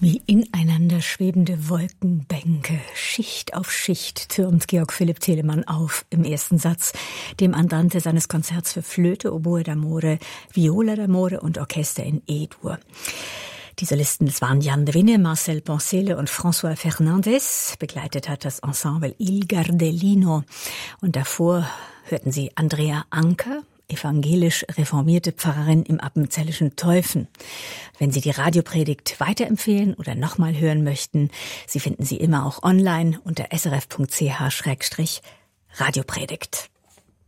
Wie ineinander schwebende Wolkenbänke, Schicht auf Schicht, türmt Georg Philipp Telemann auf im ersten Satz, dem Andante seines Konzerts für Flöte, Oboe d'amore, Viola d'amore und Orchester in E-Dur. Die Solisten, das waren Jan de Winne, Marcel Poncele und François Fernandez. Begleitet hat das Ensemble Il Gardellino. Und davor hörten Sie Andrea Anker, evangelisch reformierte Pfarrerin im appenzellischen Teufen. Wenn Sie die Radiopredigt weiterempfehlen oder nochmal hören möchten, Sie finden sie immer auch online unter srf.ch/Radiopredigt.